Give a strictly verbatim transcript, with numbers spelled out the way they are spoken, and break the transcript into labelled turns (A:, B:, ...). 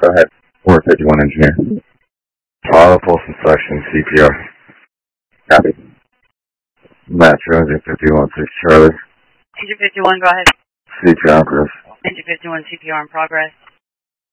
A: Go ahead. four fifty-one engineer. Auto pulse inspection, C P R. Copy. Matt Jones, fifty-one six Charlie.
B: Engine fifty-one, go ahead.
A: C P R in progress.
B: Engine fifty-one, C P R in progress.